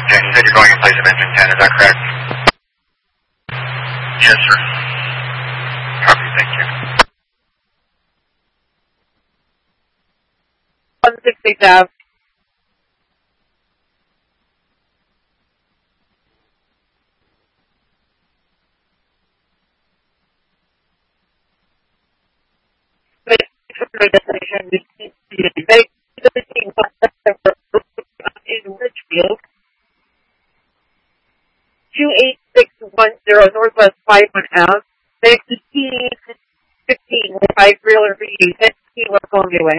Okay, you said you're going in place of engine 10, is that correct? Yes, sir. Copy, thank you. 168 Ave. My destination in Richfield. 28610 Northwest 51 Ave. Next to T15 with 5 trailer for you. 15 West Columbia Way.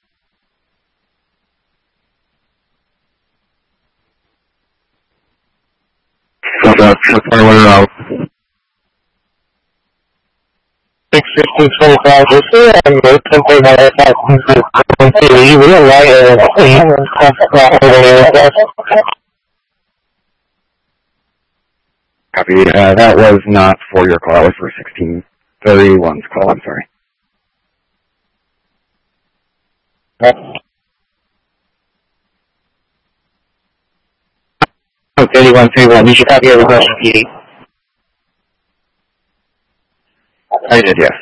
out. 61625 and 10.95 real light Copy. That was not for your call. That was for 1631's call. I'm sorry. 3131. You should copy every question, PD. I did, yes.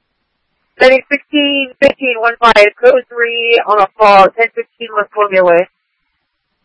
Setting 161515, code 3 on a fall, 1015 West Columbia Way.